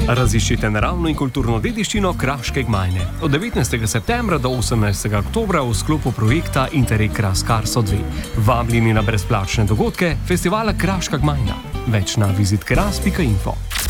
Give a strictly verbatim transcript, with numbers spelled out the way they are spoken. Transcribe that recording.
Raziščite naravno in kulturno dediščino Kraške gmajne. Od devetnajstega septembra do osemnajstega oktobra v sklopu projekta Interreg Kras Karso dve. Vabljeni na brezplačne dogodke festivala Kraška gmajna. Več na vizit kras pika info.